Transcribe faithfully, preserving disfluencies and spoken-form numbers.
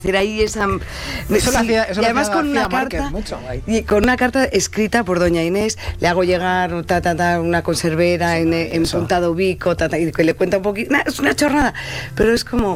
decir ahí esa eso sí, hacía, eso y además hacía con una Márquez carta mucho, y con una carta escrita por doña Inés le hago llegar ta, ta, ta, una conservera sí, en, en Punta do Bico ta, ta, y que le cuenta un poquito, nah, es una chorrada, pero es como